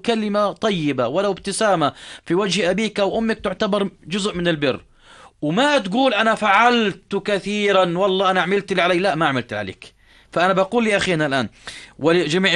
كلمة طيبة ولو ابتسامة في وجه أبيك أو أمك تعتبر جزء من البر. وما تقول أنا فعلت كثيرا والله أنا عملت اللي علي، لا ما عملت عليك. فأنا بقول لأخينا الآن ولجميع